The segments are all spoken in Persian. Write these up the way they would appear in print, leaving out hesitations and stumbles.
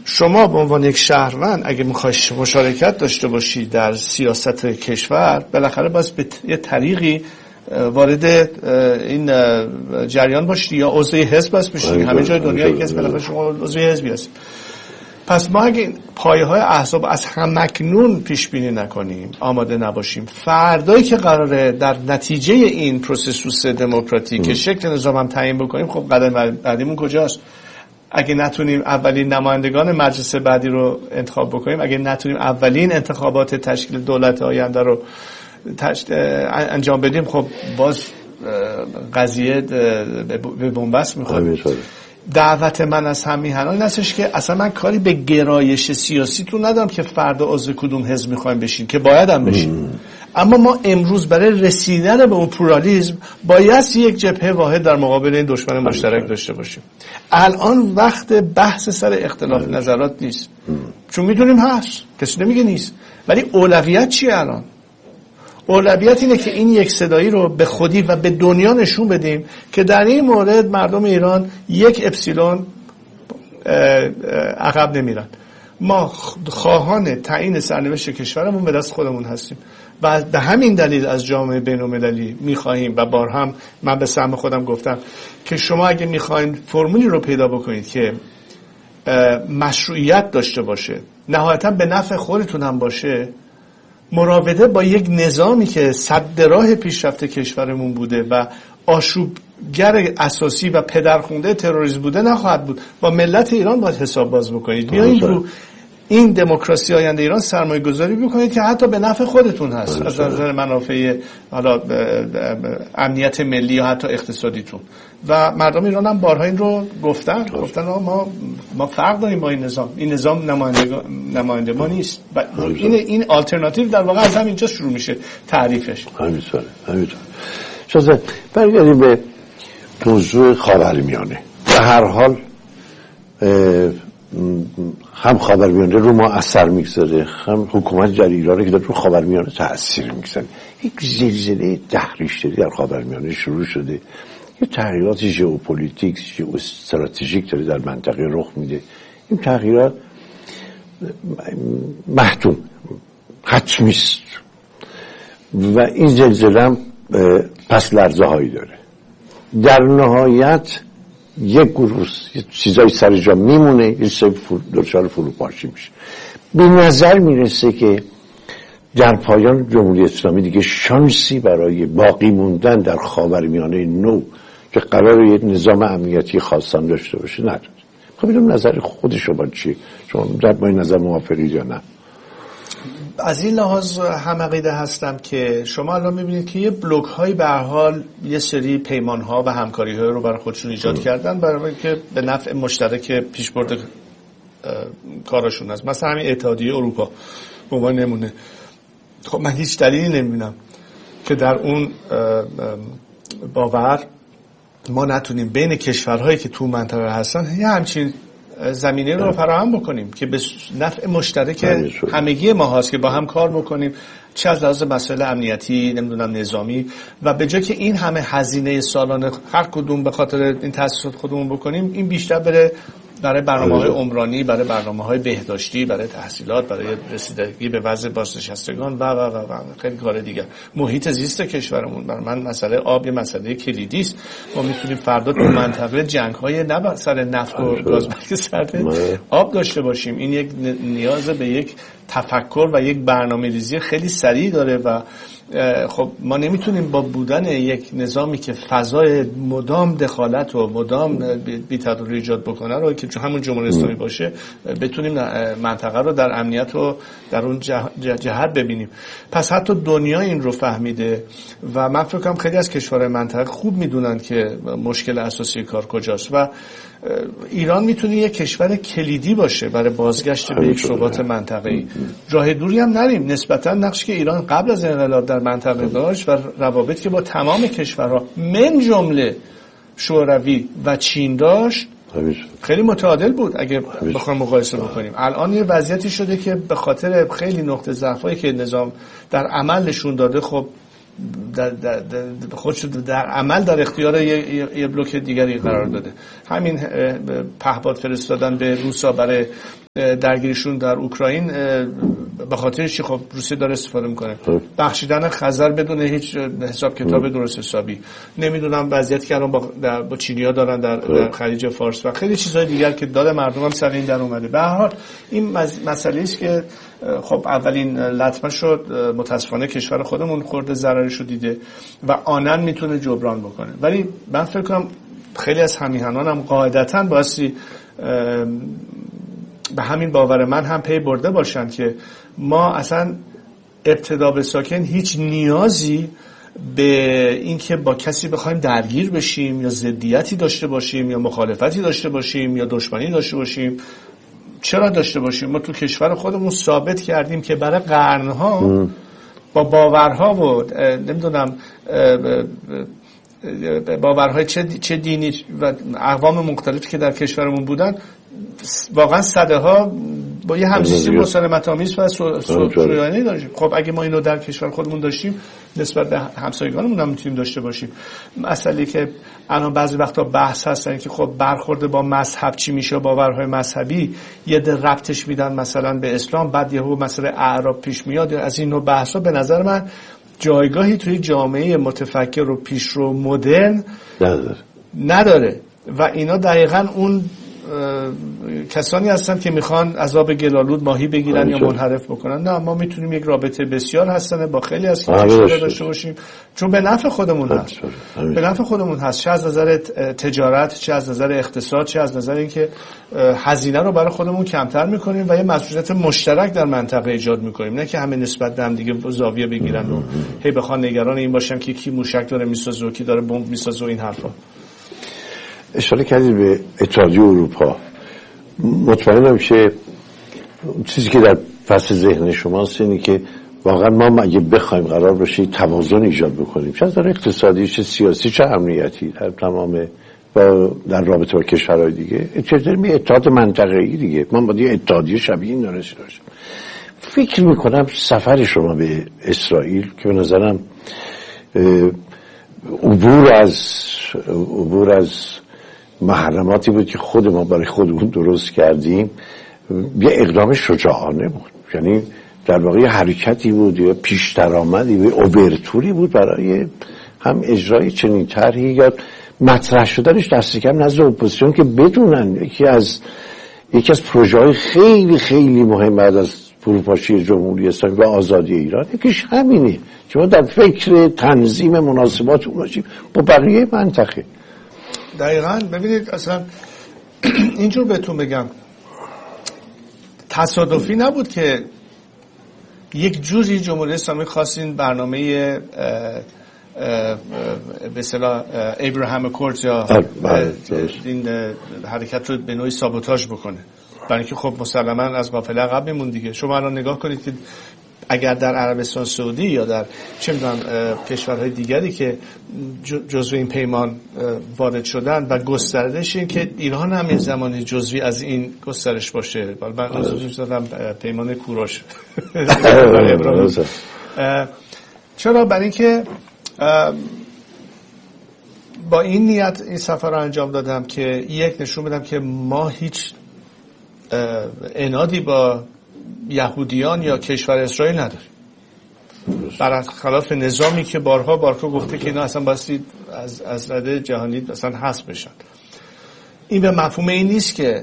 شما به عنوان یک شهروند اگه میخوای مشارکت داشته باشی در سیاست کشور، بالاخره باید به یه طریقی وارد این جریان باشی یا عضو حزب باشی. همه جای دنیا یک حزب، بالاخره شما عضو حزبی هستی. پس ما اگه پایه‌های احزاب از همکنون پیش بینی نکنیم، آماده نباشیم، فردایی که قراره در نتیجه این پروسسوس دموکراتیک که شکل نظام هم تعیین بکنیم، خب قدم بعدیمون کجاست؟ اگه نتونیم اولین نمایندگان مجلس بعدی رو انتخاب بکنیم، اگه نتونیم اولین انتخابات تشکیل دولت آینده رو انجام بدیم، خب باز قضیه به بنبست میخوره. دعوت من از هم میهنان این هستش که اصلا من کاری به گرایش سیاسی تو ندارم که فردا عضو کدوم حزب میخوایم بشین، که باید هم بشین. اما ما امروز برای رسیدن به اون پورالیسم باید یک جبهه واحد در مقابل این دشمن مشترک داشته باشیم. الان وقت بحث سر اختلاف نظرات نیست، چون میدونیم هست، کسی نمیگه نیست، ولی اولویت چیه الان؟ اولویت اینه که این یک صدایی رو به خودی و به دنیا نشون بدیم که در این مورد مردم ایران یک اپسیلون عقب نمیرن. ما خواهان تعیین سرنوشت کشورمون به دست خودمون هستیم و به همین دلیل از جامعه بین‌المللی می‌خواهیم و بارها من به سهم خودم گفتم که شما اگه می‌خواید فرمولی رو پیدا بکنید که مشروعیت داشته باشه، نهایتاً به نفع خودتون هم باشه، مراوده با یک نظامی که سد راه پیشرفت کشورمون بوده و آشوبگر اساسی و پدرخونده تروریسم بوده نخواهد بود. با ملت ایران باید حساب باز بکنید. بیایید رو این دموکراسی آینده ایران سرمایه گذاری بکنید که حتی به نفع خودتون هست، از نظر منافع حالا امنیت ملی یا حتی اقتصادیتون. و مردم ایران هم بارها این رو گفتن ما فرق داریم با این نظام نماینده ما نیست. و این آلترناتیو در واقع از همینجا شروع میشه تعریفش. همینطوره. شازده برگردیم به موضوع خاورمیانه. به هر حال هم خاورمیانه رو ما اثر میگذاره، هم حکومت جلیلانه که رو خاورمیانه تأثیر میگذاره. یک زلزله تحریش‌داری در خاورمیانه شروع شده، یه تغییرات ژئوپلیتیک ژئواستراتژیک داره در منطقه رخ میده. این تغییرات محتوم حتمی است و این زلزله هم پس لرزه هایی داره. در نهایت یک گروه چیزای سر جا میمونه، یه سری دچار فروپاشی میشه. به نظر میرسه که در پایان جمهوری اسلامی دیگه شانسی برای باقی موندن در خاورمیانه نو که قرار یک نظام امنیتی خاصان داشته باشه نداره. خب اینم نظر خود شما چیه؟ شما در با این نظر موافقید یا نه؟ از این لحاظ هم عقیده هستم که شما الان میبینید که یه بلوک های به هر حال یه سری پیمان ها و همکاری های رو برای خودشون ایجاد کردن برای که به نفع مشترک پیشبرد کارشون هست. مثلا همین اتحادیه اروپا به عنوان نمونه. خب من هیچ دلیلی نمیبینم که در اون باور ما نتونیم بین کشورهایی که تو منطقه هستن یه همچین زمینه رو فراهم بکنیم که به نفع مشترک همگی ما هست که با هم کار بکنیم، چه از لحاظ مسائل امنیتی، نمیدونم نظامی، و به جای که این همه هزینه سالانه هر کدوم به خاطر این تأسیسات خودمون بکنیم، این بیشتر بره برای برنامه‌های عمرانی، برای برنامه‌های بهداشتی، برای تحصیلات، برای رسیدگی به وضع بازنشستگان و خیلی کار دیگه. محیط زیست کشورمون برای من مسئله آب یه مسئله کلیدی است. ما میتونیم فردا تو منطقه جنگ‌های نه سر نفت و گاز بلکه سر آب داشته باشیم. این یک نیاز به یک تفکر و یک برنامه‌ریزی خیلی سریع داره و خب ما نمیتونیم با بودن یک نظامی که فضای مدام دخالت و مدام بی‌تدارک ایجاد بکنه رو که چون همون جمهوری اسلامی باشه بتونیم منطقه رو در امنیت و در اون جهت ببینیم. پس حتی دنیا این رو فهمیده و من فکر کنم خیلی از کشورهای منطقه خوب میدونن که مشکل اساسی کار کجاست و ایران میتونه یک کشور کلیدی باشه برای بازگشت به یک ثبات منطقه‌ای. راه دوری هم نریم. نسبتا نقشی که ایران قبل از انقلاب در منطقه داشت و روابطی که با تمام کشورها من جمله شوروی و چین داشت خیلی متعادل بود اگه بخوایم مقایسه بکنیم. الان یه وضعیتی شده که به خاطر خیلی نقطه ضعفایی که نظام در عمل نشون داده خب خودش در عمل در اختیار یه بلوک دیگری قرار داده. همین پهپاد فرستادن به روسا برای درگیریشون در اوکراین به خاطر چی؟ خب روسیه داره استفاده میکنه. بخشیدن خزر بدون هیچ حساب کتاب درست حسابی. نمیدونم وضعیتی که الان با چینی‌ها دارن در خلیج فارس و خیلی چیزهای دیگر که داد مردم هم سر این در اومده. به هر حال این مسئله است که خب اولین لطمه شد، متاسفانه کشور خودمون خورده ضررشو دیده و آنن میتونه جبران بکنه. ولی من فکر کنم خیلی از همیهنان هم قاعدتاً بایستی به همین باور من هم پی برده باشن که ما اصلا ابتدا به ساکن هیچ نیازی به اینکه با کسی بخوایم درگیر بشیم یا ضدیتی داشته باشیم یا مخالفتی داشته باشیم یا دشمنی داشته باشیم. چرا داشته باشیم؟ ما تو کشور خودمون ثابت کردیم که برای قرنها با باورها و نمیدونم باورهای چه دینی و اقوام مختلفی که در کشورمون بودن واقعا صده ها با یه همزیستی مسالمت آمیز و سویانه‌ای داشتیم. خب اگه ما اینو در کشور خودمون داشتیم نسبت به همسایگانمون هم میتونیم داشته باشیم. مسئله که الان بعضی وقتا بحث هستن که خب برخورد با مذهب چی میشه، باورهای مذهبی یه در ربطش میدن مثلا به اسلام، بعد یهو مسئله اعراب پیش میاد. از این نوع بحثا به نظر من جایگاهی توی جامعه متفکر و پیشرو مدرن نداره و اینا دقیقاً اون کسانی هستن که میخوان عذاب گلالود ماهی بگیرن یا منحرف بکنن. نه، ما میتونیم یک رابطه بسیار حسنه با خیلی از کشورها داشته باشیم چون به نفع خودمون هست. به نفع خودمون هست، چه از نظر تجارت، چه از نظر اقتصاد، چه از نظر اینکه هزینه رو برای خودمون کمتر میکنیم و یه مسئولیت مشترک در منطقه ایجاد میکنیم، نه که همه نسبت به هم دیگه زاویه بگیرن و هی بخوان نگران این باشن که کی موشک داره میسازه و کی داره بمب میسازه و این حرفا. اشاره کردید به اتحادیه اروپا. مطمئنم که چیزی که در پس ذهن شماست اینه که واقعا ما اگه بخوایم قرار باشه توازن ایجاد بکنیم، چه در اقتصادی، چه سیاسی، چه امنیتی، در تمام در رابطه با کشورهای دیگه، چه داریم اتحاد منطقه‌ای دیگه، ما باید یه اتحادیه شبیه این داشته باشیم. فکر میکنم سفر شما به اسرائیل که به نظرم عبور از محرماتی بود که خود ما برای خودمون درست کردیم، یه اقدام شجاعانه بود. یعنی در واقع حرکتی بود یا پیش درآمدی و اوورتوری بود برای هم اجرای چنین طرحی یا مطرح شدنش دست کم نزد اپوزیسیون که بدونن یکی از پروژه‌های خیلی خیلی مهم بعد از فروپاشی جمهوری اسلامی و آزادی ایران یکیش همینه که ما در فکر تنظیم مناسبات باشیم با بقیه منطقه. دقیقاً. ببینید اصلا اینجور بهتون بگم، تصادفی نبود که یک جوری جمهوری اسلامی خواستین برنامه به اصطلاح ابراهام اکوردز یا این حرکت رو به نوعی سابوتاژ بکنه، برای اینکه خب مسلماً از قافله عقب میمون دیگه. شما الان نگاه کنید که اگر در عربستان سعودی یا در چه میدونم کشورهای دیگری که جزو این پیمان وارد شدن و گستردش این که ایران هم یه زمانی جزوی از این گسترش باشه، من از دادم پیمان کوروش. چرا؟ برای اینکه با این نیت این سفر رو انجام دادم که یک نشون بدم که ما هیچ عنادی با یهودیان یا کشور اسرائیل نداریم، برخلاف نظامی که بارها گفته که اینا اصلا باستی از رده جهانی اصلا حذف بشن. این به مفهوم این نیست که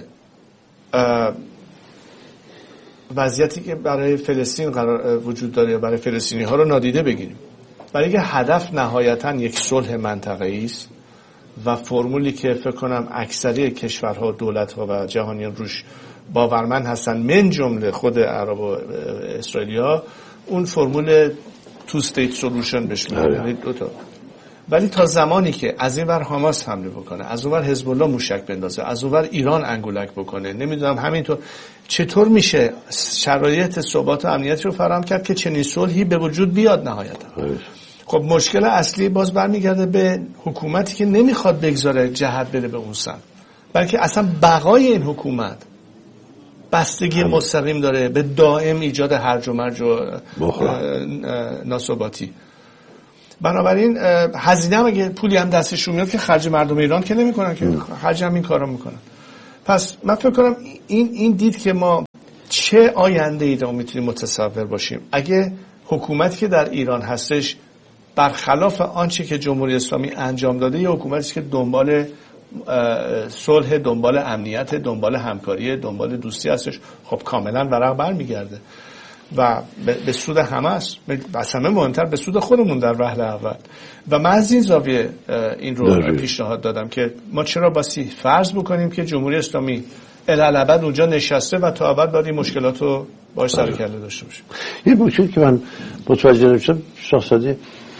وضعیتی که برای فلسطین وجود داره یا برای فلسطینی ها رو نادیده بگیریم، برای اینکه هدف نهایتاً یک صلح منطقه‌ای است و فرمولی که فکر کنم اکثری کشورها، دولت‌ها و جهانیان روش باورمند هستن، من جمله خود عرب و اسرائیلیا، اون فرمول تو استیت سولوشن بهش میگن، دو تا. ولی تا زمانی که از این ور حماس حمله بکنه، از اون ور حزب الله موشک بندازه، از اون ور ایران انگولک بکنه، نمیدونم همینطور چطور میشه شرایط ثبات و امنیت رو فراهم کرد که چنین صلحی به وجود بیاد نهایتا. خب مشکل اصلی باز برمیگرده به حکومتی که نمیخواد بگذاره جهت بره به اون سمت، بلکه اصلا بقای این حکومت بستگی مستقیم داره به دائم ایجاد هرج و مرج و ناثباتی. بنابراین هزینه هم اگه پولی هم دستشون میاد که خرج مردم ایران که نمیکنن که خرج هم این کارا میکنن. پس من فکر کنم این دید که ما چه آینده‌ای رو میتونیم متصور باشیم اگه حکومتی که در ایران هستش برخلاف آنچه که جمهوری اسلامی انجام داده یه حکومتی که دنبال صلح، دنبال امنیت، دنبال همکاری، دنبال دوستی هستش، خب کاملا ورق برمیگرده و به سود همه است، از همه مهمتر به سود خودمون در وهله اول. و من از این زاویه این رو پیشنهاد دادم که ما چرا باسی فرض بکنیم که جمهوری اسلامی الالعبد اونجا نشسته و تا ابد باید این مشکلات رو باش سر کله داشته باشیم. یه موضوعی که من متوجه نمیشم شاهزاده،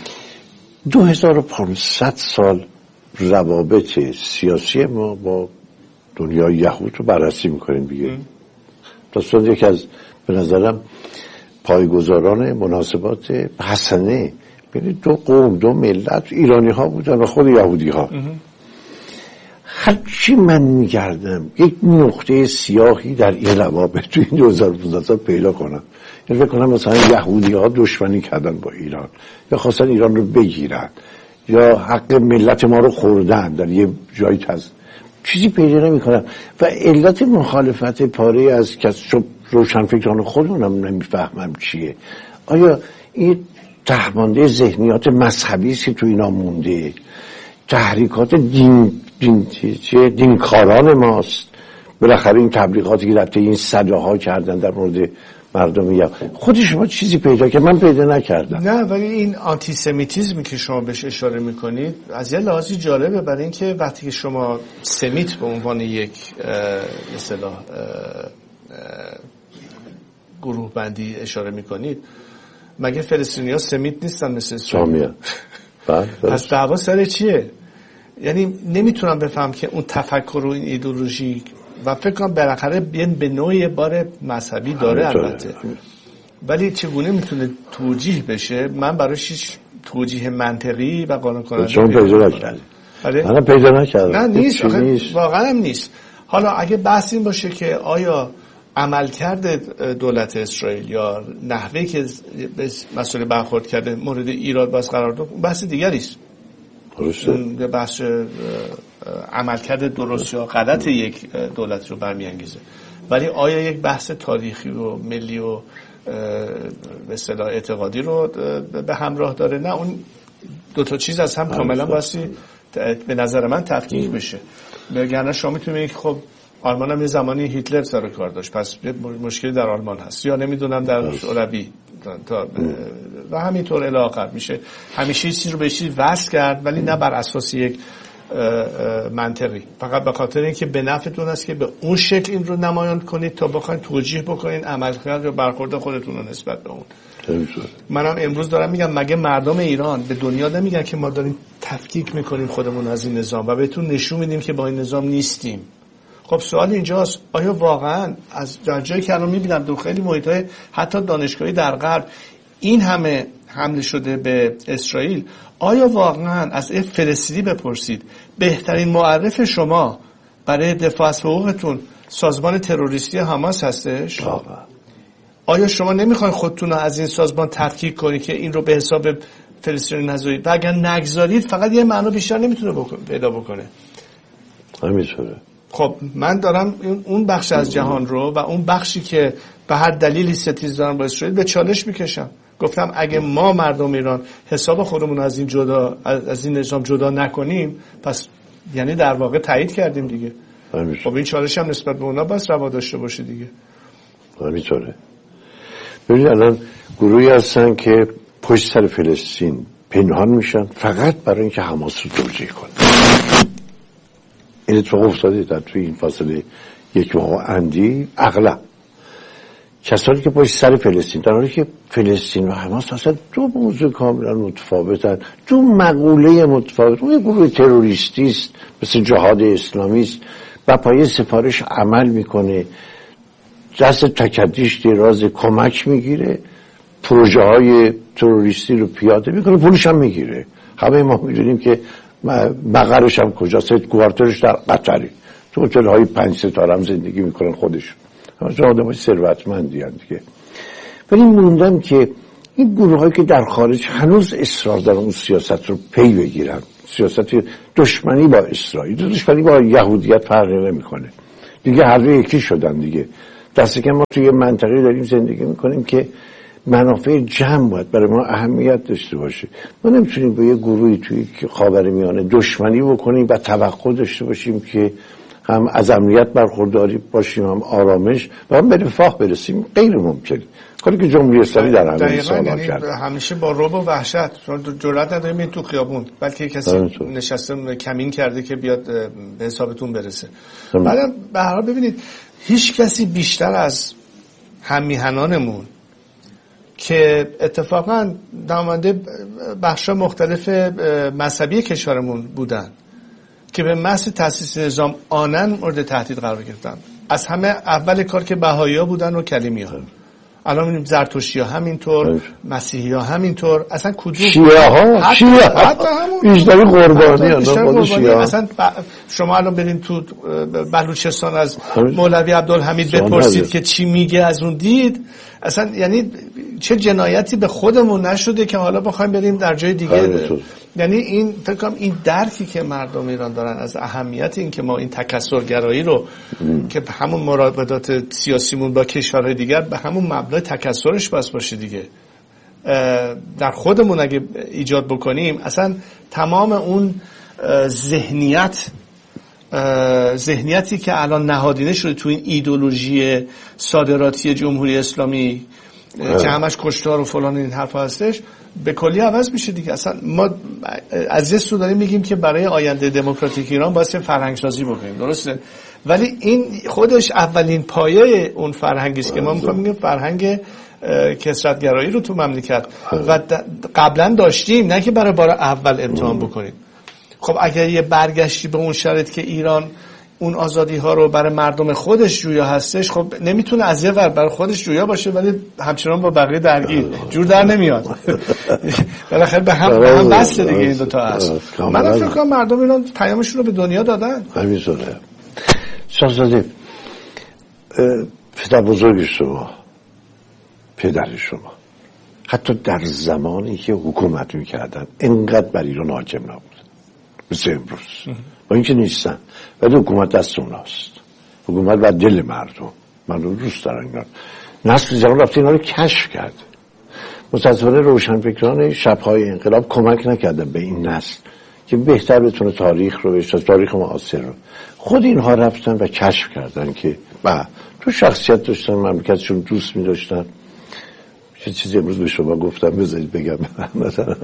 2500 سال روابط سیاسی ما با دنیای یهود رو بررسی میکنیم دیگه. داستان یکی از به نظرم پایه‌گذاران مناسبات حسنه بین دو قوم، دو ملت، ایرانی ها بودن و خود یهودی ها. هرچی من میگردم یک نقطه سیاهی در این روابط تو این 2500 سال پیدا کنم، یعنی فکر کنم مثلا یهودی ها دشمنی کردن با ایران یا خواستن ایران رو بگیرن یا حق ملت ما رو خوردن در یه جایی چیزی پیدا نمی کنم. و علت مخالفت پاره از روشنفکران خودمونم نمیفهمم چیه. آیا این تهمانده ذهنیات مذهبی است که تو اینا مونده، تحریکات دینکاران ماست؟ بالاخره این تبلیغاتی که رفته این صداها کردن در مورد مردم خود شما چیزی پیدا که من پیدا نکردم. نه، ولی این آنتی سمیتیزمی که شما بهش اشاره میکنید از یه لحاظی جالبه، برای اینکه وقتی که شما سمیت به عنوان یک اصطلاح گروه بندی اشاره میکنید، مگه فلسطینی‌ها سمیت نیستن مثل اسرائیل؟ پس دعوا سر چیه؟ یعنی نمیتونم بفهم که اون تفکر و این ایدئولوژی و فکر کنم بالاخره به نوعی بار مذهبی داره البته، ولی چگونه میتونه توجیه بشه؟ من براش هیچ توجیه منطقی و قانع کننده پیدا نکردم. نه نیست، واقعا هم نیست. حالا اگه بحث این باشه که آیا عملکرد دولت اسرائیل یا نحوهی که به مسئله برخورد کرده مورد ایراد باز قرار داد، بحث دیگری است. درسته. بحث عملکرد درست یا غلط یک دولت رو برمیانگیزه، ولی آیا یک بحث تاریخی و ملی و به اصطلاح اعتقادی رو به همراه داره؟ نه، اون دو تا چیز از هم کاملا باسی به نظر من تفکیک بشه. بگرنه شما میتونید که خب آلمان هم یه زمانی هیتلر سر کار داشت، پس مشکلی در آلمان هست، یا نمیدونم در شوروی و همینطور الی آخر میشه همیشه چیزی رو به چیزی وصل کرد، ولی نه بر اساس یک منطقی، فقط به خاطر اینکه به نفعتون است که به اون شکل این رو نمایان کنید تا بخواید توجیه بکنید عملکرد یا برخورد خودتون رو نسبت به اون. منم امروز دارم میگم مگه مردم ایران به دنیا نمیگن که ما داریم تفکیک میکنیم خودمون از این نظام و بهتون نشون میدیم که با این نظام نیستیم؟ خب سوال اینجاست، آیا واقعا از جایی که الان میبینم دو خیلی محیط‌های حتی دانشگاهی در غرب این همه حمله شده به اسرائیل، آیا واقعا از فلسطینی بپرسید بهترین معرف شما برای دفاع از حقوقتون سازمان تروریستی حماس هستش؟ آیا شما نمیخواین خودتون رو از این سازمان تفکیک کنید که این رو به حساب فلسطینی نذارید؟ و اگر نگذارید فقط یه معنا بیشتر نمیتونه پیدا بکنه. همینطوره. خب من دارم اون بخش از جهان رو و اون بخشی که به هر دلیلی ستیز دارن با اسرائیل به چالش میکشم. گفتم اگه ما مردم ایران حساب خودمون از این نظام جدا نکنیم، پس یعنی در واقع تایید کردیم دیگه. خب این چالش هم نسبت به اونا بس روا داشته باشه دیگه. همینطوره. ببینید الان گروهی هستن که پشت سر فلسطین پنهان میشن فقط برای اینکه حماس رو توجیه کنن. این اتفاق افتاده در توی این فاصله یک ماه اندی. اغلب کسانی که پشت سر فلسطین، در حالی که فلسطین و حماس اصلا دو موضوع کاملا متفاوتن، دو مقوله متفاوت. اون یه گروه تروریستی است مثل جهاد اسلامی است و پای سفارش عمل میکنه، دست تکدیش دراز کمک میگیره، پروژه های تروریستی رو پیاده میکنه، پولش هم میگیره. همه ما میدونیم که مقرش هم کجاست، کوارترش در قطری، تو هتل های 5 ستاره هم زندگی میکنن خودشون. آدمای ثروتمندی ان دیگه. ولی موندم که این گروه هایی که در خارج هنوز اصرار دارن اون سیاست رو پی بگیرن، سیاست دشمنی با اسرائیل، دشمنی با یهودیت فرقی نمیکنه دیگه، هر دو یکی شدن دیگه. دست کم ما توی منطقه داریم زندگی میکنیم که منافع جمع باید برای ما اهمیت داشته باشه. ما نمیتونیم با یه گروهی توی خاورمیانه دشمنی بکنیم و توقع داشته باشیم که هم از امنیت برخورداری باشیم، هم آرامش و هم به رفاه برسیم. غیر ممکنه. کاری که جمهوری اسلامی در همین سال‌ها کرد. همیشه با رعب و وحشت، جرئت نداریم این تو خیابون، بلکه کسی نشسته کمین کرده که بیاد به حسابتون برسه. بعدم به هر حال ببینید هیچ کسی بیشتر از هم‌میهنانمون که اتفاقا نماینده بخش‌ها مختلف مذهبی کشورمون بودن که به محض تأسیس نظام آنن مورد تهدید قرار گرفتن، از همه اول کار که بهائی‌ها بودن و کلیمی‌ها. الان می‌بینیم زرتشتی‌ها همینطور، مسیحی‌ها همینطور، اصلا کدوم شیعه‌ها بیشتری قربانی اصلا شما الان برین تو بلوچستان از مولوی عبدالحمید بپرسید که چی میگه از اون دید، اصلا یعنی چه جنایتی به خودمون نشده که حالا بخوایم بریم در جای دیگه. یعنی این فکر کنم این درکی که مردم ایران دارن از اهمیت این که ما این تکثرگرایی رو که همون مراودات سیاسیمون با کشورهای دیگر به همون مبنای تکثرش بس باشه دیگه، در خودمون اگه ایجاد بکنیم، اصلا تمام اون ذهنیتی که الان نهادینه شده تو این ایدئولوژی صادراتی جمهوری اسلامی که همش کشتار و فلان این حرفا هستش، به کلی عوض میشه دیگه. اصلا ما از این سو داریم میگیم که برای آینده دموکراتیک ایران باید فرهنگ سازی بکنیم، درسته؟ ولی این خودش اولین پایه اون فرهنگی است که ما میخوایم بگیم فرهنگ کثرت‌گرایی رو تو مملکت و قبلا داشتیم، نه که برای بار اول امتحان بکنیم. خب اگر یه برگشتی به اون شرط که ایران اون آزادی ها رو برای مردم خودش جویا هستش، خب نمیتونه از یه ور برای خودش جویا باشه ولی همچنان با بقیه درگیر، جور در نمیاد. بالاخره به هم وصله دیگه این دو تا هست. من فکر کنم مردم ایران پیامشون رو به دنیا دادن. همینطوره. شاهزاده، پدر بزرگ شما، پدر شما حتی در زمانی که حکومت میکردن اینقدر بر ایران حاکم نبود مثل امروز. با اینکه نیستن ولی حکومت دست اوناست، حکومت بر دل مردم دوست دارن اینا. نسل جوان رفته اینا رو کشف کرد. متاسفانه روشنفکران شبهای انقلاب کمک نکردن به این نسل که بهتر بتونه تاریخ رو بشناسه، تاریخ معاصر رو. خود اینها رفتن و کشف کردن که تو شخصیت داشتن، مملکتشون دوست می داشتن. چه چیزی امروز به شما گفتم بذارید بگم. مثلا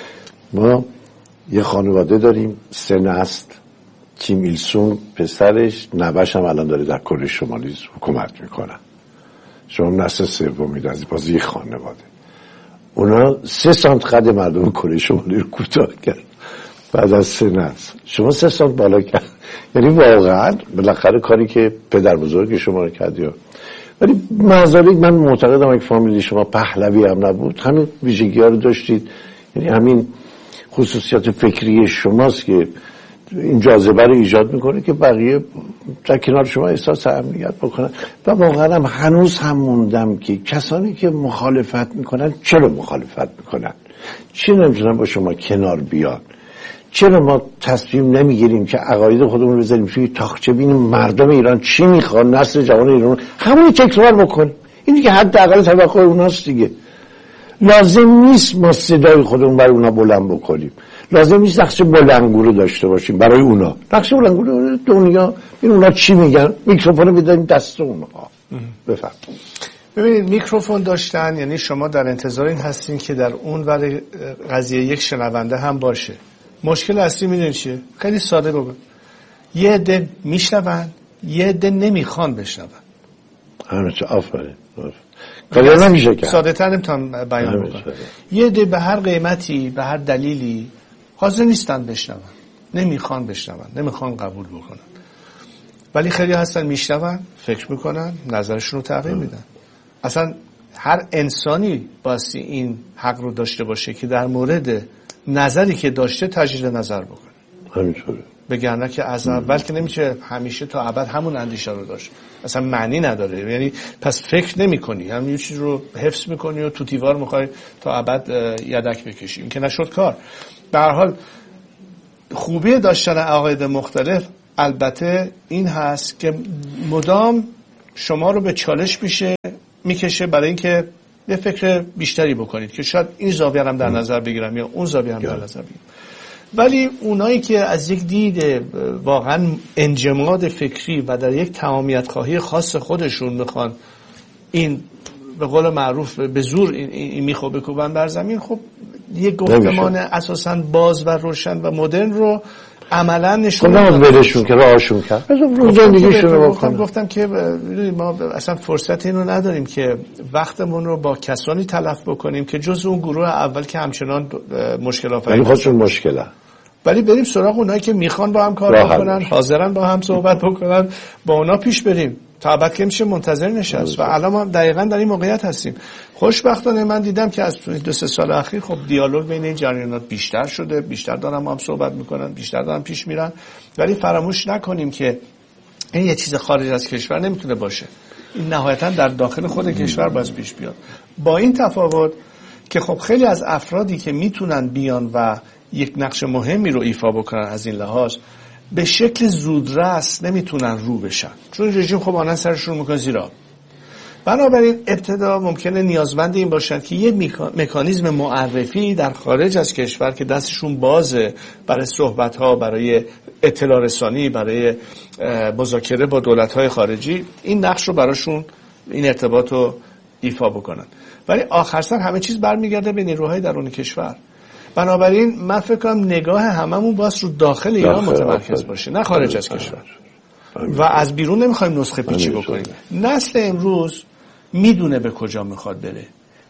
ما یه خانواده داریم 3 نسل، کیم ایل سونگ پسرش، نوه‌ش هم الان داره در کره شمالی حکومت میکنن. شما نسل سومی از باز یه خانواده. اونا 3 سانت قد مردم کره شمالی رو کوتاه کرد بعد از 3 نسل. شما 3 سانت بالا کرد. یعنی واقعا بالاخره کاری که پدر بزرگ شما رو کرد. ولی معذرت من معتقدم اگه فامیلی شما پهلوی هم نبود همین ویژگی ها رو داشتید. یعنی همین خصوصیات فکری شماست که این جاذبه رو ایجاد میکنه که بقیه در کنار شما احساس امنیت بکنن. و واقعا هم هنوز هم موندم که کسانی که مخالفت میکنن چرا مخالفت میکنن، چرا نمیتونن با شما کنار بیان، چرا ما تصمیم نمیگیریم که عقاید خودمون رو بذاریم توی تاقچه ببینیم مردم ایران چی میخوان، نسل جوان ایران همون تکرار بکن. این دیگه حداقل توقع اوناست دیگه. لازم نیست ما صدای خودمون برای اونا بلند بکنیم، لازم نیست نقش بلندگو رو داشته باشیم برای اونا. نقش بلندگو رو دنیا این اونا چی میگن میکروفون بدیم دست اونها. بفهم. ببینید میکروفون داشتن یعنی شما در انتظار این هستین که در اون ور قضیه یک شنونده هم باشه. مشکل اصلی میدونید چیه؟ خیلی ساده بگم، یه عده میشنون، یه عده نمیخوان بشنون. همچه آفرین کاری نمیشه کرد. ساده تر نمیتونم بیان بکنم. یه عده به هر قیمتی به هر دلیلی حاضر نیستن بشنون، نمیخوان بشنون، نمیخوان قبول بکنن. ولی خیلی هستن میشنون، فکر میکنن، نظرشون رو تغییر میدن. اصلا هر انسانی باستی این حق رو داشته باشه که در مورد نظری که داشته تجدید نظر بکنه. همینطوره. بگرنه که از اول که نمیشه همیشه تا ابد همون اندیشه رو داشت، اصلا معنی نداره. یعنی پس فکر نمی کنی، همین یه چیز رو حفظ میکنی و تو دیوار میخوای تا ابد یدک بکشی، این که نشد کار. به هر حال خوبی داشتن عقاید مختلف البته این هست که مدام شما رو به چالش میکشه برای اینکه یه فکر بیشتری بکنید که شاید این زاویه هم در نظر بگیرم یا اون زاویه هم در نظر بگیرم. ولی اونایی که از یک دید واقعا انجماد فکری و در یک تمامیت خواهی خاص خودشون میخوان این به قول معروف به زور این میخو بکوبن بر زمین، خب یک گفتمان اساساً باز و روشن و مدرن رو عملا نشون میدن. برشون که راهشون کرد رو زندگیشون رو بکنن. گفتم که ما اصلا فرصت اینو نداریم که وقتمون رو با کسانی تلف بکنیم که جز اون گروه اول که همچنان مشکل آفرین خودشون مشکله، ولی بریم سراغ اونایی که میخوان با هم کار بکنن، حاضرن با هم صحبت بکنن، با اونا پیش بریم تا بعد که میشه منتظر نشست. و الان ما دقیقاً در این موقعیت هستیم. خوشبختانه من دیدم که از 2-3 سال اخیر خب دیالوگ بین این جریانات بیشتر شده، بیشتر دارن با هم صحبت میکنن، بیشتر دارن پیش میرن. ولی فراموش نکنیم که این یه چیز خارج از کشور نمیتونه باشه، این نهایتاً در داخل خود کشور باز پیش بیاد. با این تفاوت که خب خیلی از افرادی که میتونن بیان و یک نقش مهمی رو ایفا بکنن از این لحاظ به شکل زودرس نمیتونن رو بشن، چون رژیم خب آنها سرشون میکنه زیرا. بنابراین ابتدا ممکنه نیازمند این باشن که یه مکانیزم معرفی در خارج از کشور که دستشون بازه برای صحبت‌ها، برای اطلاع رسانی، برای مذاکره با دولت‌های خارجی، این نقش رو براشون، این ارتباط رو ایفا بکنن. ولی آخر سر همه چیز برمیگرده به نیروهای درون کشور. بنابراین من فکر کنم نگاه هممون باید رو داخل ایران متمرکز باشه، نه خارج از کشور. و از بیرون نمیخوایم نسخه پیچی بکنیم. نسل امروز میدونه به کجا میخواد بره،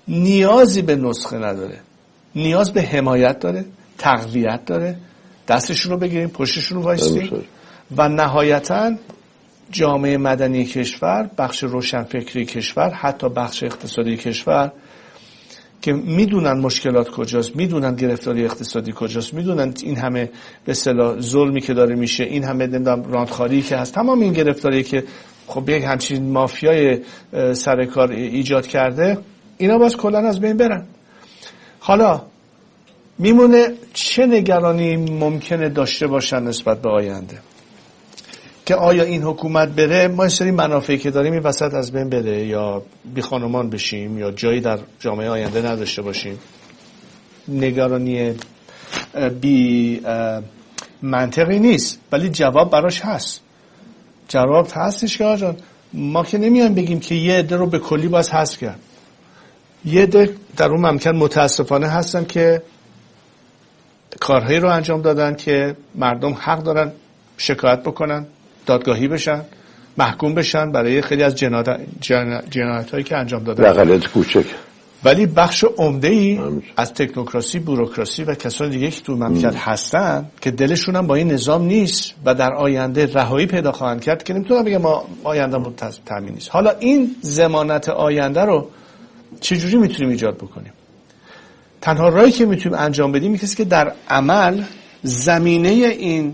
نیازی به نسخه نداره، نیاز به حمایت داره، تقویت داره، دستشون رو بگیریم، پشتشون رو وایسیم و نهایتاً جامعه مدنی کشور، بخش روشنفکری کشور، حتی بخش اقتصادی کشور که میدونن مشکلات کجاست، میدونن گرفتاری اقتصادی کجاست، میدونن این همه به اصطلاح ظلمی که داره میشه، این همه راندخاری که هست، تمام این گرفتاری که خب یک همچین مافیای سرکار ایجاد کرده، اینا باز کلن از بین برن. حالا میمونه چه نگرانی ممکنه داشته باشن نسبت به آینده، که آیا این حکومت بره ما این سری منافعی که داریم این وسط از بین بره یا بی خانمان بشیم یا جایی در جامعه آینده نداشته باشیم. نگرانی بی منطقی نیست، ولی جواب براش هست. جواب هستش که آجان ما که نمیایم بگیم که یه عده رو به کلی باز حذف کرد. یه عده در اون ممکن متاسفانه هستن که کارهایی رو انجام دادن که مردم حق دارن شکایت بکنن، دادگاهی بشن، محکوم بشن برای خیلی از جنایت‌هایی که انجام دادن. غلط کوچک. ولی بخش عمده‌ای از تکنوکراسی، بوروکراسی و کسان دیگه که تو مملکت هستن که دلشون هم با این نظام نیست و در آینده رهایی پیدا خواهند کرد که نمیتونم بگم ما آیندهمون تامین نیست. حالا این ضمانت آینده رو چجوری میتونیم ایجاد بکنیم؟ تنها راهی که میتونیم انجام بدیم اینه که در عمل زمینه این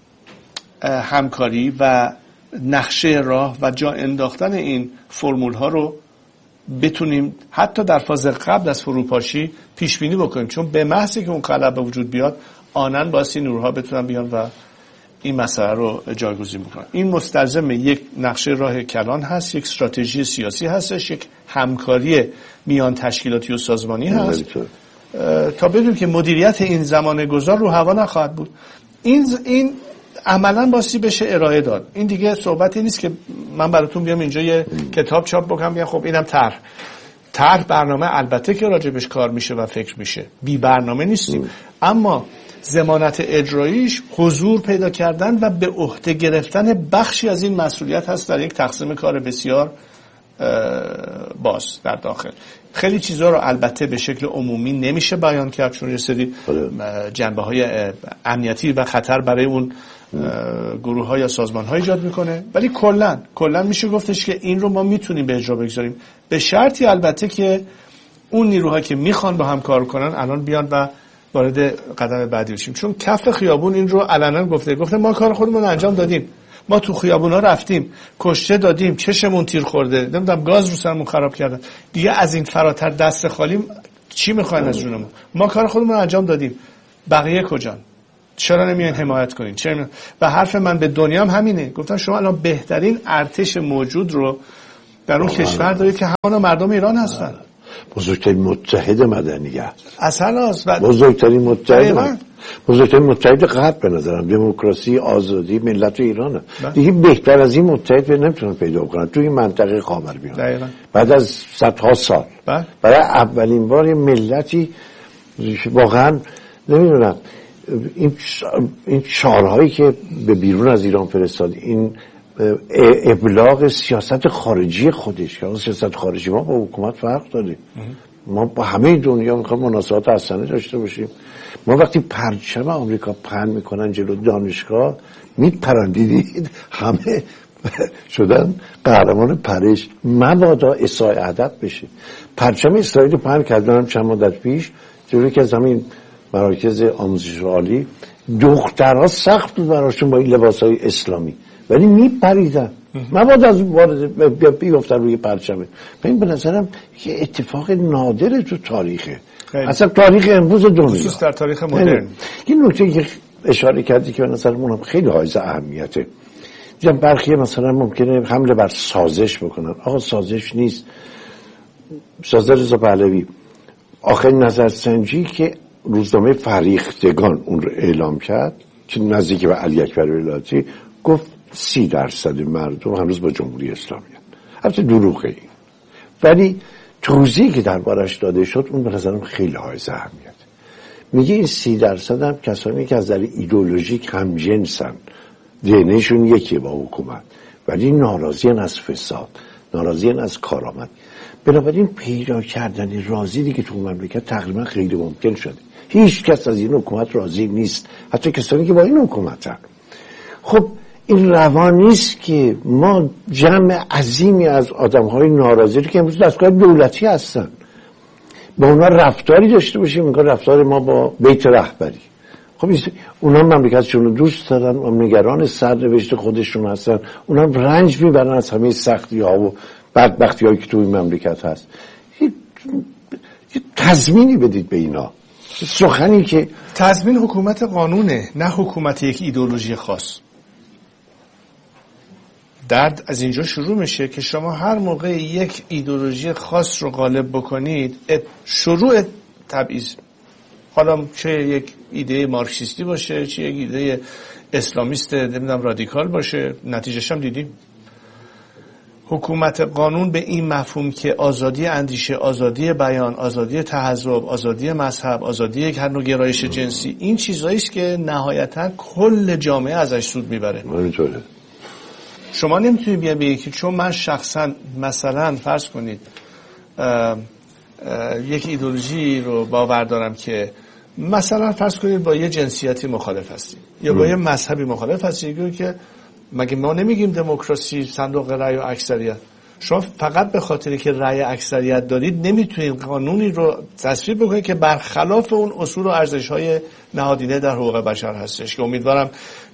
همکاری و نقشه راه و جا انداختن این فرمول ها رو بتونیم حتی در فاز قبل از فروپاشی پیش بینی بکنیم، چون به محضی که اون خلا به وجود بیاد آنن باعث نورها بتونن بیان و این مسئله رو جایگزین بکنن. این مستلزم یک نقشه راه کلان هست، یک استراتژی سیاسی هستش، یک همکاری میان تشکیلاتی و سازمانی هست تا بدونیم که مدیریت این زمان گذار رو هوا نخواهد بود. این عملاً باسی بشه ارائه داد. این دیگه صحبتی نیست که من براتون بیام اینجا یه کتاب چاپ بکنم بگم خب اینم طرح برنامه، البته که راجبش کار میشه و فکر میشه، بی برنامه نیستیم، اما ضمانت اجراییش حضور پیدا کردن و به عهده گرفتن بخشی از این مسئولیت هست در یک تقسیم کار بسیار باز در داخل. خیلی چیزا رو البته به شکل عمومی نمیشه بیان کرد چون یه سری جنبه‌های امنیتی و خطر برای اون گروه‌ها یا سازمان‌ها ایجاد میکنه، ولی کلاً میشه گفتش که این رو ما میتونیم به اجرا بگذاریم، به شرطی البته که اون نیروها که میخوان با هم کار کنن الان بیان و وارد قدم بعدی بشیم. چون کف خیابون این رو علنا گفته ما کار خودمون انجام دادیم، ما تو خیابونا رفتیم، کشته دادیم، چشمون تیر خورده، نمیدونم گاز رو سرمون خراب کردن، دیگه از این فراتر دست خالی چی میخواین از جونمون؟ ما کار خودمون انجام دادیم، بقیه کجان؟ چرا نمیان حمایت کنین؟ چرا؟ و حرف من به دنیا هم همینه. گفتن شما الان بهترین ارتش موجود رو در اون کشور دارید که همانا مردم ایران هستن. بزرگترین متحد مدنی است. اصلا بزرگترین متحد غرب به نظرم دموکراسی، آزادی ملت ایرانه. دیگه بهتر از این متحد نمیتونن پیدا کنن توی این منطقه خاورمیانه. بعد از صدها سال برای اولین بار ملتی واقعا نمیدونم این شعارهایی که به بیرون از ایران فرستاد، این ابلاغ سیاست خارجی خودش، که سیاست خارجی ما با حکومت فرق داره. ما با همه دنیا میخوایم مناسبات حسنه داشته باشیم. ما وقتی پرچم آمریکا پهن میکنن جلو دانشگاه میپرن، دیدید همه شدن قهرمان پرش، مبادا اساء ادب بشه. پرچم اسرائیل پهن کردن چند مدت پیش جلوی که از همین مراکز آموزش عالی، دخترها سخت بود براشون با این لباسای اسلامی، ولی میپریدن، مبادا از وارد بیفتن روی پرچمه. این به نظرم یه اتفاق نادره تو تاریخه، اصلا تاریخ امروز دنیا، خصوص در تاریخ مدرن. این نکته که اشاره کردی که به نظرم هم خیلی حائز اهمیته. دیدم برخی مثلا ممکنه حمله بر سازش بکنن. آقا سازش نیست. سازش رضا پهلوی آخرین نظرسنجی که روزنامه فریختگان اون رو اعلام کرد که نزدیک به علی اکبر ولایتی، گفت 30% مردم هنوز با جمهوری اسلامی هستند. البته دروغه این، ولی توضیحی که دربارش داده شد اون به نظرم خیلی حائز اهمیت. میگه این 30% هم کسانی که از نظر ایدئولوژیک همجنسن، ذهنشون یکیه با حکومت، ولی ناراضیان از فساد، ناراضیان از کارآمد. بنابراین پیدا کردن راضی دیگه تو مملکت تقریبا غیر ممکن شده. هیچ کس از این حکومت راضی نیست، حتی کسانی که با این حکومتن. خب این روا نیست که ما جمع عظیمی از آدم‌های ناراضی که امروز دستگاه دولتی هستن با اونا رفتاری داشته باشیم، میگن رفتار ما با بیت رهبری. خب اونا مملکتشون رو دوست دارن و نگران سرنوشت خودشون هستن، اونا رنج میبرن از همه سختی‌ها و بدبختی‌هایی که توی این مملکت هست. یه تضمینی بدید به اینا. سخنی که تضمین حکومت قانونه، نه حکومت یک ایدئولوژی خاص. درد از اینجا شروع میشه که شما هر موقع یک ایدئولوژی خاص رو غالب بکنید، شروع تبعیض، حالا چه یک ایده مارکسیستی باشه، چه یک ایده اسلامیست نمیدونم رادیکال باشه، نتیجهش هم دیدیم. حکومت قانون به این مفهوم که آزادی اندیشه، آزادی بیان، آزادی تحزب، آزادی مذهب، آزادی یک هر نوع گرایش جنسی، این چیزایی است که نهایتاً کل جامعه ازش سود میبره. همینطوره. شما نمیتونید بگید که چون من شخصا مثلا فرض کنید یک ایدئولوژی رو باور دارم که مثلا فرض کنید با یه جنسیتی مخالف هستید یا با یه مذهبی مخالف هستید، که مگه ما نمیگیم دموکراسی صندوق رأی و اکثریت؟ شما فقط به خاطری که رأی اکثریت دارید نمیتونید قانونی رو تصویب بکنید که برخلاف اون اصول و ارزش‌های نهادینه در حقوق بشر هستش، که امیدوارم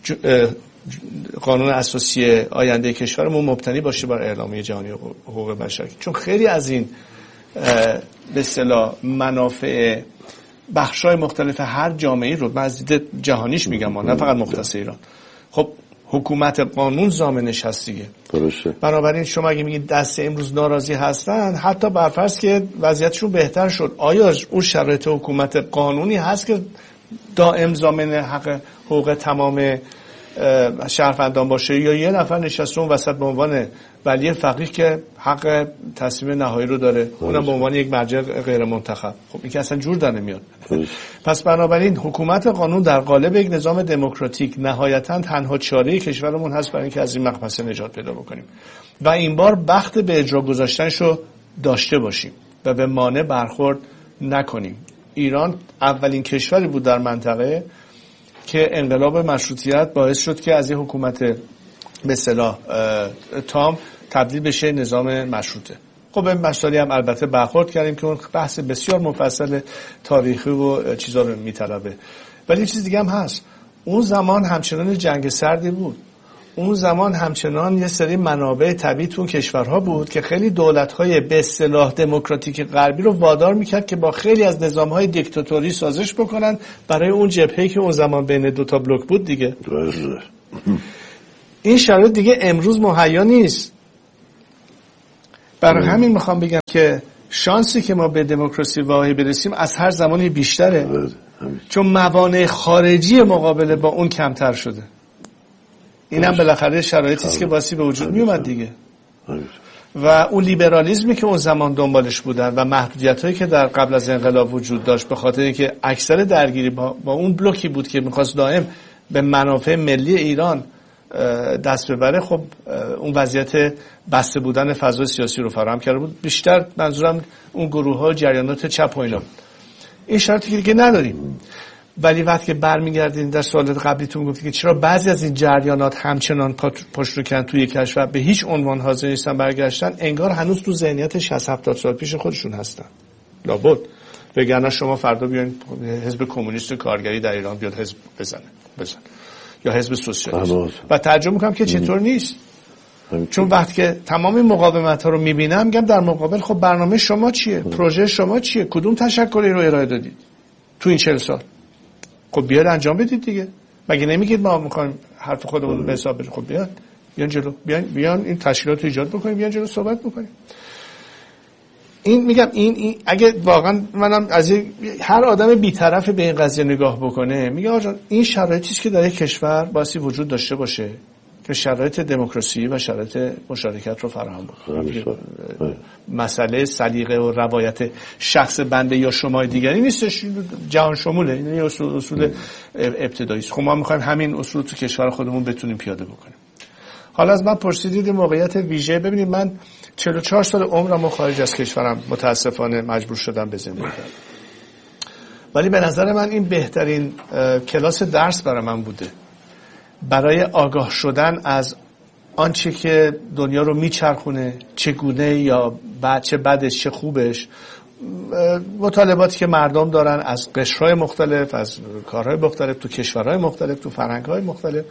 قانون اساسی آینده کشورمون مبتنی باشه بر اعلامیه جهانی حقوق بشر. چون خیلی از این به اصطلاح منافع بخش‌های مختلف هر جامعه‌ای رو من از دید جهانیش میگم، نه فقط مختص ایران. خب حکومت قانون ضامنش هست دیگه. درسته. بنابراین شما اگه میگید دست امروز ناراضی هستن، حتی برفرض که وضعیتشون بهتر شد، آیا اون شرایط حکومت قانونی هست که دائم ضامن حقوق تمام شهروندان باشه، یا یه نفر نشسته اون وسط به عنوان ولی فقیه که حق تصمیم نهایی رو داره، اونم به عنوان یک مرجع غیر منتخب؟ خب این که اصلا جور در نمیاد. پس بنابراین حکومت قانون در قالب یک نظام دموکراتیک نهایتاً تنها چاره کشورمون هست برای اینکه از این مقبسه نجات پیدا بکنیم و این بار بخت به اجرا گذاشتنش رو داشته باشیم و به مانع برخورد نکنیم. ایران اولین کشوری بود در منطقه که انقلاب مشروطیت باعث شد که از یه حکومت به اصطلاح تام تبدیل بشه نظام مشروطه. خب این مسائلی هم البته برخورد کردیم که اون بحث بسیار مفصل تاریخی و چیزا رو میطلبه. ولی یه چیز دیگه هم هست، اون زمان همچنان جنگ سردی بود، اون زمان همچنان یه سری منابع طبیعی تو کشورها بود که خیلی دولت‌های به اصطلاح دموکراتیک غربی رو وادار میکرد که با خیلی از نظام‌های دیکتاتوری سازش بکنن برای اون جبهه‌ای که اون زمان بین دو تا بلوک بود دیگه. این شرایط دیگه امروز مهیا نیست. برای همین میخوام بگم که شانسی که ما به دموکراسی واقعی برسیم از هر زمانی بیشتره، چون موانع خارجی مقابله با اون کمتر شده. اینم بالاخره شرایطی است که باعث به وجود می اومد دیگه. و اون لیبرالیسمی که اون زمان دنبالش بودن و محدودیتایی که در قبل از انقلاب وجود داشت به خاطر اینکه اکثر درگیری با اون بلوکی بود که می‌خواست دائم به منافع ملی ایران دست ببره، خب اون وضعیت بسته بودن فضای سیاسی رو فراهم کرده بود. بیشتر منظورم اون گروه‌ها جریانات چپ و اینا بود. این شرطی که دیگه نداریم. ولی وقتی که برمیگردین در سوالات قبلیتون گفتید که چرا بعضی از این جریانات همچنان پشت رو کن توی کشور به هیچ عنوان حاضر نیستن برگشتن، انگار هنوز تو ذهنیت 60-70 سال پیش خودشون هستن. لابد وگرنه شما فردا بیاین حزب کمونیست کارگری در ایران بیاد حزب بزن یا حزب سوسیالیست و ترجمه میکنم که چطور نیست. چون وقتی که تمام این مقاومت ها رو میبینم میگم در مقابل خب برنامه شما چیه؟ پروژه شما چیه؟ کدوم تشکلی رو ارائه دادید تو این 40 سال؟ خب بیاد انجام بدید دیگه. مگه نمیگید ما میخوایم حرف خودمون به حساب بشه؟ خب بیان جلو، بیان این تشکیلات رو ایجاد بکنیم، بیان جلو صحبت بکنیم. این میگم این اگه واقعا منم از هر آدم بی‌طرف به این قضیه نگاه بکنه، میگه آقا این شرایطی است که در یک کشور باید وجود داشته باشه که شرایط دموکراسی و شرایط مشارکت رو فراهم بکنه. مسئله سلیقه و روایت شخص بنده یا شما دیگری نیستش، جهان شموله. این اصول ابتدایی است. خب ما می‌خوایم همین اصول تو کشور خودمون بتونیم پیاده بکنیم. حالا از من پرسیدید موقعیت ویژه. ببینید من 44 سال عمرم خارج از کشورم متاسفانه مجبور شدم به زندگی کنم. ولی به نظر من این بهترین کلاس درس برای من بوده، برای آگاه شدن از آنچه که دنیا رو میچرخونه، چگونه یا چه بدش چه خوبش، مطالباتی که مردم دارن از قشرهای مختلف، از کارهای مختلف، تو کشورهای مختلف، تو فرهنگهای مختلف.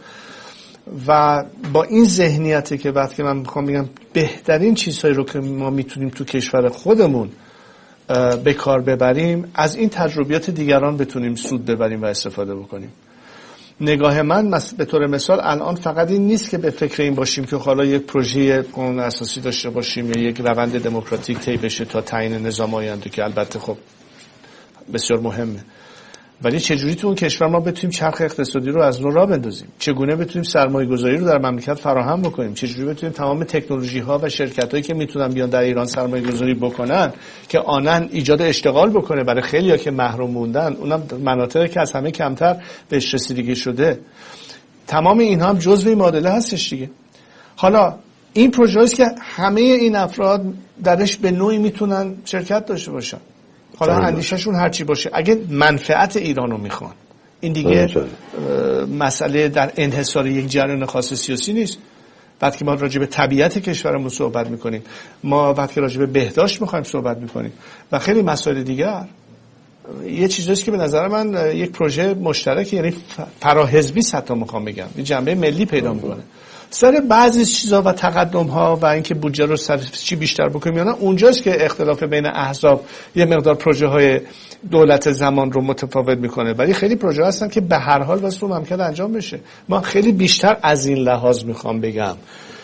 و با این ذهنیته که وقتی که من میخوام بگم بهترین چیزهایی رو که ما میتونیم تو کشور خودمون به کار ببریم، از این تجربیات دیگران بتونیم سود ببریم و استفاده بکنیم. نگاه من به طور مثال الان فقط این نیست که به فکر این باشیم که حالا یک پروژه قانون اساسی داشته باشیم یا یک روند دموکراتیک طی بشه تا تعیین نظام آینده، که البته خب بسیار مهمه. ولی چجوری تو اون کشور ما بتونیم چرخ اقتصادی رو از نو راه بندازیم؟ چگونه بتونیم سرمایه‌گذاری رو در مملکت فراهم بکنیم؟ چجوری بتونیم تمام تکنولوژی‌ها و شرکتایی که میتونن بیان در ایران سرمایه‌گذاری بکنن که آنن ایجاد اشتغال بکنه برای خیلی‌ها که محروم موندن، اونم مناطقی که از همه کمتر بهش رسیدگی شده. تمام اینها هم جزء این معادله هستش دیگه. حالا این پروژه‌ای است که همه این افراد درش به نوعی میتونن شرکت داشته باشن. حالا اندیشه‌شون هر چی باشه، اگه منفعت ایرانو میخوان، این دیگه مسئله در انحصار یک جریان خاص سیاسی نیست. وقتی ما راجع به طبیعت کشورمون صحبت میکنیم، ما وقتی راجع به بهداشت میخوایم صحبت میکنیم و خیلی مسائل دیگر، یه چیزیست که به نظر من یک پروژه مشترک، یعنی فراحزبی حتی میخوام بگم، یه جنبه ملی پیدا میکنه. سر بعضی چیزا و تقدم‌ها و اینکه بودجه رو سر چی بیشتر بکنیم یا نه، اونجاست که اختلاف بین احزاب یه مقدار پروژه‌های دولت زمان رو متفاوت میکنه. ولی خیلی پروژه هستن که به هر حال واسه ممکن انجام بشه. ما خیلی بیشتر از این لحاظ میخوام بگم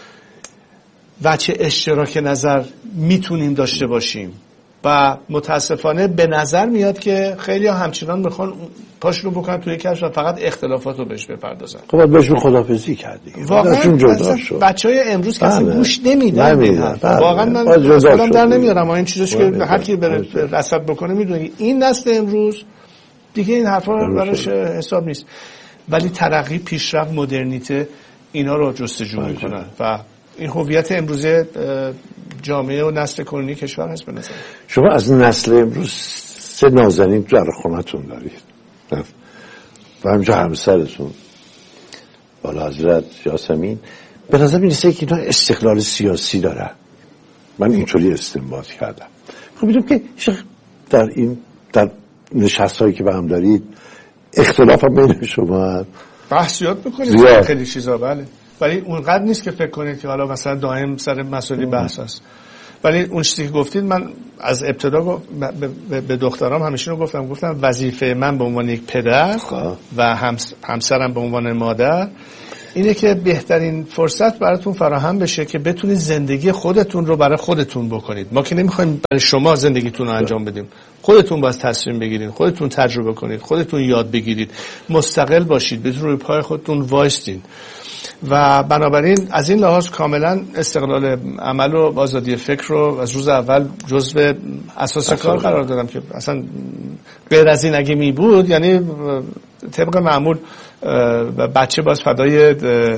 وجه اشتراک نظر میتونیم داشته باشیم و متاسفانه به نظر میاد که خیلی ها همچنان میخوان پاشون رو بکنن توی کشف و فقط اختلافات رو بهش بپردازن. خب بهشون خداحافظی کردی. واقعا بچهای امروز کسی گوش نمیدن. واقعا من خودم در نمیارم این چیزاش که هر کی بره رصد بکنه میدونه این نسل امروز دیگه این حرفا براش حساب نیست. ولی ترقی، پیشرفت، مدرنیته اینا رو جستجو میکنن و این هویت امروزه جامعه و نسل کنونی کشور هست. به نظر شما از نسل امروز 3 نازنین در خونتون دارید و همینجا همسرتون بالا حضرت یاسمین. به نظر میرسه که اینا استقلال سیاسی دارن من اینطوری استنباط کردم. خب میدونم که در نشست‌هایی که با هم دارید اختلاف هم بین شما هست، بحث یاد بکنید خیلی چیزا، بله، ولی اونقدر نیست که فکر کنید که حالا مثلا دائم سر مسائل بحث هست. ولی اون چیزی که گفتید، من از ابتدا به دخترام همیشه رو گفتم وظیفه من به عنوان یک پدر و همسرم به عنوان مادر اینه که بهترین فرصت براتون فراهم بشه که بتونید زندگی خودتون رو برای خودتون بکنید. ما که نمیخوایم برای شما زندگیتون رو انجام بدیم، خودتون باید تصمیم بگیرید، خودتون تجربه کنید، خودتون یاد بگیرید، مستقل باشید، بتونید روی پای خودتون وایستین. و بنابراین از این لحاظ کاملا استقلال عمل و آزادی فکر رو از روز اول جزو اساس کار قرار دادم که اصلا غیر از این اگه می بود، یعنی طبق معمول بچه باز فدای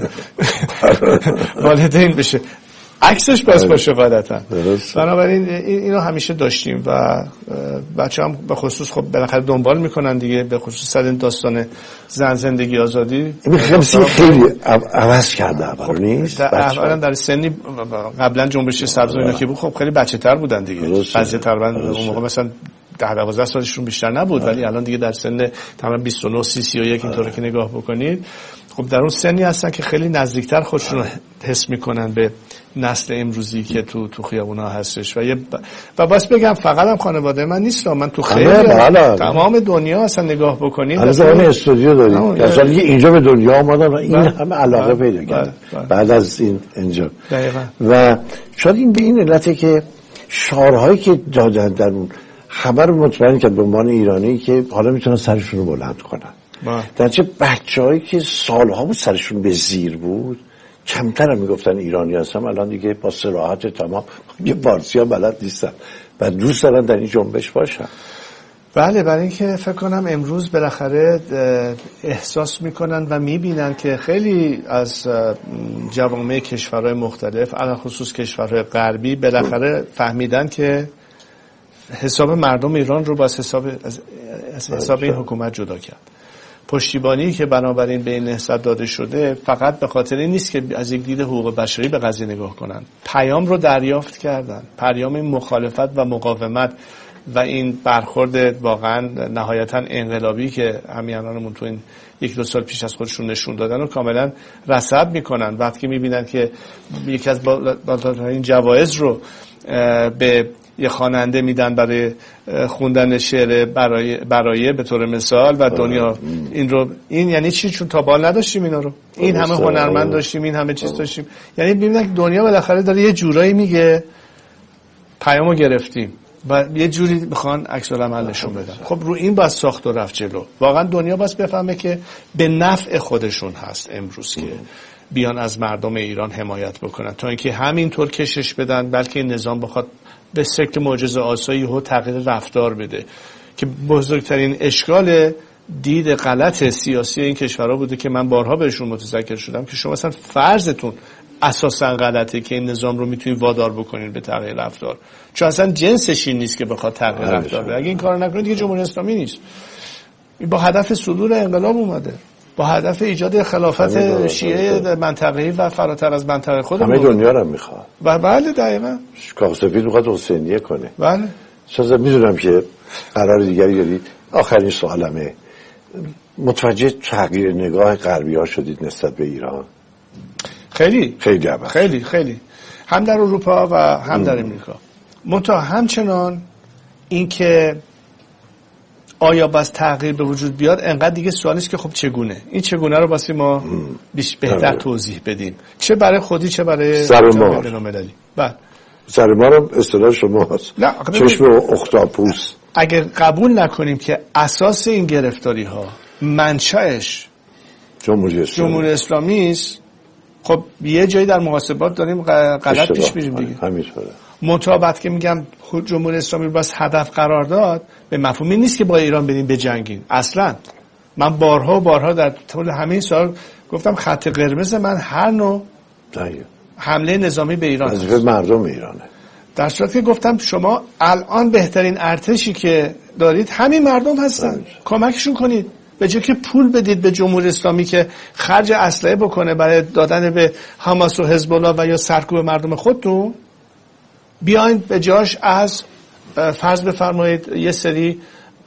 والدین بشه، عکسش باز باشه غالبا. بنابراین اینو همیشه داشتیم و بچه هم به خصوص خب بالاخره دنبال میکنن دیگه، به خصوص سر این داستان زن زندگی آزادی خیلی عوض کرده. اولا در سنی قبلا جنبش سبز و اینا که بود خب خیلی بچه تر بودن دیگه، بعضی تقریبا اون موقع مثلا 10-12 سالشون بیشتر نبود، ولی الان دیگه در سن تقریبا 29 31 اینطوری که نگاه بکنید خب در اون سنی هستن که خیلی نزدیکتر خودشون رو حس میکنن به نسل امروزی که تو خیابونا هستش. و باز بگم فقط هم خانواده من نیست، من تو خیلی تمام دنیا اصلا نگاه بکنید اصلا استودیو داریم اصلا اینجا به دنیا اومدن و این همه علاقه پیدا کردن بعد از این اینجا. و شاید این به این علته که شعارهایی که دادن در اون خبر مطمئن که به عنوان ایرانی که حالا میتونن سرشون رو بلند کنن، در چه بچه‌هایی که سالها بود سرشون به زیر بود کمتر هم میگفتن ایرانی هستم، الان دیگه با صراحت تمام یه فارسی ها بلد نیستن و دوست دارن در این جنبش باشن. بله، برای اینکه فکر کنم امروز بالاخره احساس میکنن و میبینن که خیلی از جوامع کشورهای مختلف علاوه خصوص کشورهای غربی بالاخره فهمیدن که حساب مردم ایران رو با حساب این حکومت جدا کرد. پشتیبانی که بنابراین به این نهضت داده شده فقط به خاطر این نیست که از یک دید حقوق بشری به قضیه نگاه کنن، پیام رو دریافت کردن، پیام مخالفت و مقاومت و این برخورد واقعا نهایتا انقلابی که همیهنانمون تو این 1-2 سال پیش از خودشون نشون دادن رو کاملا رصد میکنن. وقتی میبینن که یکی از بالاترین جوایز رو به یه خواننده میدن برای خوندن شعر برای به طور مثال و دنیا این یعنی چی؟ چون تا بال نداشتیم اینا رو، این همه هنرمند داشتیم، این همه چیز داشتیم، یعنی ببینید که دنیا بالاخره داره یه جورایی میگه پیامو گرفتیم و یه جوری میخوان عکس العمل نشون بدن. خب رو این باید ساخت و رفت جلو. واقعا دنیا باید بفهمه که به نفع خودشون هست امروز که بیان از مردم ایران حمایت بکنن تا اینکه همینطور کشش بدن، بلکه این نظام بخواد به شکل معجزه آسایی ها تغییر رفتار بده که بزرگترین اشکال دید غلط سیاسی این کشورها بوده که من بارها بهشون متذکر شدم که شما اصلا فرضتون اساسا غلطه که این نظام رو میتونید وادار بکنید به تغییر رفتار، چون اصلا جنسش این نیست که بخواد تغییر رفتار بده. اگه این کارو نکنید دیگه جمهوری اسلامی نیست. با هدف صدور انقلاب اومده، با هدف ایجاد خلافت شیعه منطقه‌ای و فراتر از منطقه خودمون. همه دنیا رو میخواد. بله دقیقاً. کاخ سفید میخواد حسینیه کنه. بله. سازم میدونم که قرار دیگری دارید. آخرین سوالمه، متوجه تغییر نگاه غربی‌ها شدید نسبت به ایران؟ خیلی خیلی خیلی هم در اروپا و هم در امریکا. منتها همچنان این که آیا بس تغییر به وجود بیاد انقدر دیگه سوال نیست که خب چگونه، این چگونه رو واسه ما بهتر توضیح بدیم، چه برای خودی چه برای جامعه بین‌المللی. بله سرمار هم اصطلاح شماست، چشم اختاپوس. اگر قبول نکنیم که اساس این گرفتاری ها منشأش جمهوری اسلامی است، خب یه جایی در محاسبات داریم غلط پیش میریم دیگه. همینطوره. مطابقت که میگم جمهوری اسلامی رو بس هدف قرار داد به مفهومی نیست که با ایران بریم بجنگیم. اصلا من بارها در طول همین سال گفتم خط قرمز من هر نوع حمله نظامی به ایران وظیفه مردم ایرانه. در صورتی که گفتم شما الان بهترین ارتشی که دارید همین مردم هستن، کمکشون کنید، به جای که پول بدید به جمهوری اسلامی که خرج اسلحه بکنه برای دادن به حماس و حزب الله و یا سرکوب مردم خودتون، بیاین به جاش از فرض بفرمایید یه سری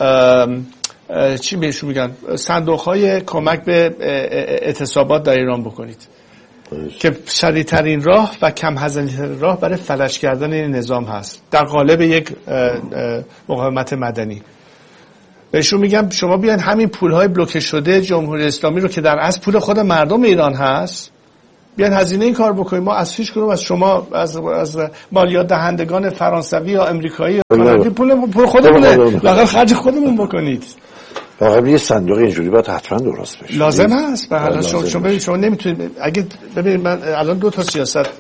چی بهشون میگن صندوق‌های کمک به اعتصابات در ایران بکنید که سریع‌ترین راه و کم هزینه‌ترین راه برای فلج کردن این نظام هست در قالب یک مقاومت مدنی. بهشون میگم شما بیاین همین پول‌های بلوکه شده جمهوری اسلامی رو که در اصل پول خود مردم ایران هست بیاین هزینه این کار بکنیم. ما از هیچ کدوم از شما از مالیات دهندگان فرانسوی یا امریکایی یا پول خودمونه، لااقل خرج خودمون بکنید. واقعا یه صندوق اینجوری باید حتما درست بشه، لازم هست. به حال شما نمیتونید. اگه ببینید من الان 2 تا سیاست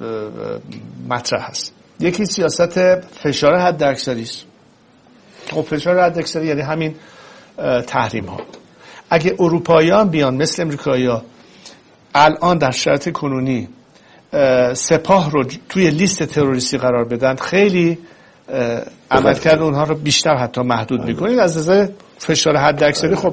مطرح هست. یکی سیاست فشار حداکثری است. خب فشار حداکثری یعنی همین تحریم ها. اگه اروپاییان بیان مثل امریکایی‌ها الان در شرایط کنونی سپاه رو توی لیست تروریستی قرار بدن، خیلی عملکرد اونها رو بیشتر حتی محدود میکنید. از نظر فشار حداکثری خب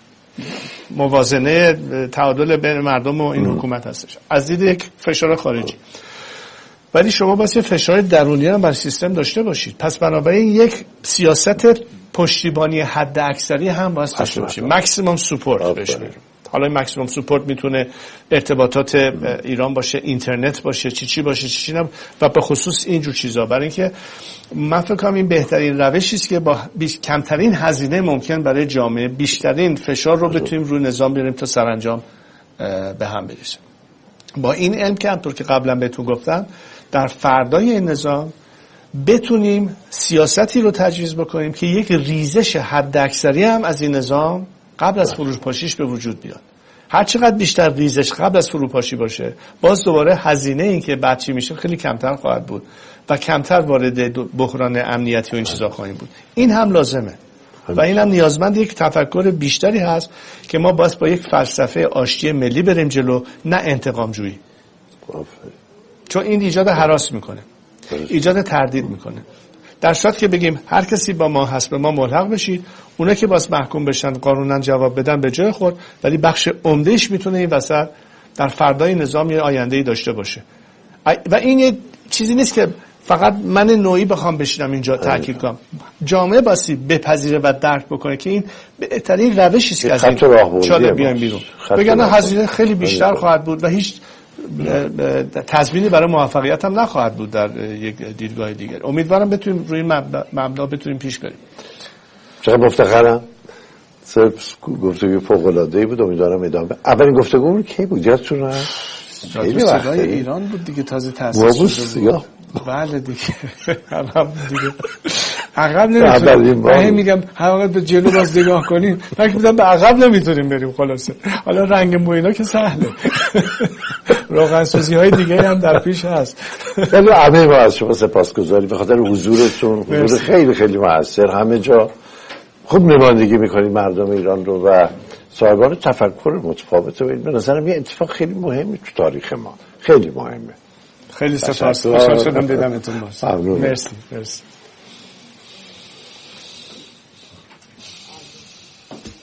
موازنه تعادل بین مردم و این حکومت هستش از دید یک فشار خارجی. ولی شما باید یه فشار درونی هم بر سیستم داشته باشید. پس بنابراین یک سیاست پشتیبانی حداکثری هم باید داشته باشید. ماکسیمم سپورت بهش میگن. حالا این ماکسیمم سپورت میتونه ارتباطات ایران باشه، اینترنت باشه، چی باشه، چی نه، و به خصوص اینجور چیزا. برای اینکه من فکر کنم این بهترین روشی است که با کمترین هزینه ممکن برای جامعه بیشترین فشار رو بتونیم روی نظام بیاریم تا سرانجام به هم برسیم. با این علم که همونطور که قبلا بهتون گفتم در فردای این نظام بتونیم سیاستی رو تجویز بکنیم که یک ریزش حداکثری هم از این نظام قبل از فروپاشیش به وجود بیاد. هر چقدر بیشتر ریزش قبل از فروپاشی باشه، باز دوباره هزینه این که بعد چی میشه خیلی کمتر خواهد بود و کمتر وارد بحران امنیتی و این چیزا خواهیم بود. این هم لازمه و این هم نیازمند یک تفکر بیشتری هست که ما باز با یک فلسفه آشتی ملی بریم جلو، نه انتقام جویی. چون این ایجاد هراس میکنه، ایجاد تردید میکنه. در صورتی که بگیم هر کسی با ما هست به ما ملحق بشید، اونا که باز محکوم بشن قانونا جواب بدن به جای خود، ولی بخش عمدهش میتونه این وسط در فردای نظام یه آینده‌ای داشته باشه. و این یه چیزی نیست که فقط من نوعی بخوام بشینم اینجا تاکید کنم. جامعه باسی بپذیره و درک بکنه که این بهترین روشی است که از این چاله بیایم بیرون. بگن هزینه خیلی بیشتر خواهد بود و هیچ تضمینی برای موفقیت هم نخواهد بود در یک دیدگاه دیگر. امیدوارم بتونیم روی مبدا بتونیم پیش بریم. چقدر مفتخرم. گفتگو فوق‌العاده‌ای بود. امیدوارم ادامه. اولین گفتگو کی بود؟ یادتون هست؟ خیلی صدای ایران بود دیگه، تازه تأسیس شده بود. بله دیگه. عقب نمیتونیم. من میگم هر وقت به جلو باز نگاه کنیم فکر می‌کنم به عقب نمیتونیم بریم. خلاصه حالا رنگ موینا که سهله. روغنسازی‌های دیگه هم در پیش هست. خیلی همه ما از شما سپاسگزاریم به خاطر حضورتون. حضور خیلی خیلی موثر، همه جا خوب نمایندگی می‌کنید مردم ایران رو و صاحبان تفکر متفاوته. به نظرم یه اتفاق خیلی مهمی تو تاریخ ما، خیلی مهمه. خیلی سپاس. خوشحال شدم دیدمتون. مرسی.